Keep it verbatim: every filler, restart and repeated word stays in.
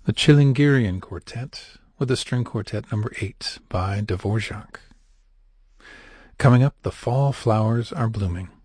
The Chilingirian Quartet with the String Quartet number eight by Dvorak. Coming up, the fall flowers are blooming.